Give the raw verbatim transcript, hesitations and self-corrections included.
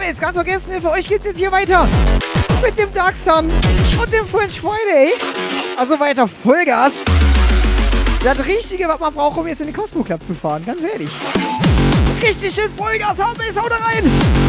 jetzt ganz vergessen, für euch geht's jetzt hier weiter. Mit dem Dark Sun und dem French Friday. Also weiter Vollgas. Das Richtige, was man braucht, um jetzt in den Cosmo Club zu fahren. Ganz ehrlich. Richtig schön Vollgas haben wir jetzt. Haut da rein.